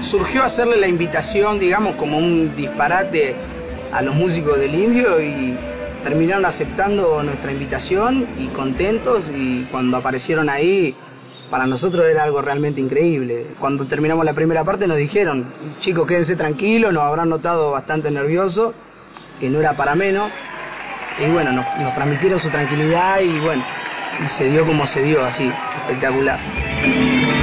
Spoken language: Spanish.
surgió hacerle la invitación, digamos, como un disparate a los músicos del Indio y terminaron aceptando nuestra invitación y contentos, y cuando aparecieron ahí, para nosotros era algo realmente increíble. Cuando terminamos la primera parte nos dijeron, chicos, quédense tranquilos, nos habrán notado bastante nerviosos, que no era para menos. Y bueno, nos transmitieron su tranquilidad y bueno, y se dio como se dio, así, espectacular.